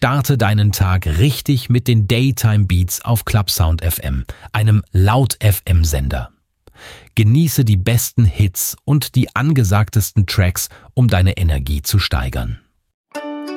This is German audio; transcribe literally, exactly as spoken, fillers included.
Starte deinen Tag richtig mit den Daytime Beats auf Clubsound F M, einem Laut-F M-Sender. Genieße die besten Hits und die angesagtesten Tracks, um deine Energie zu steigern.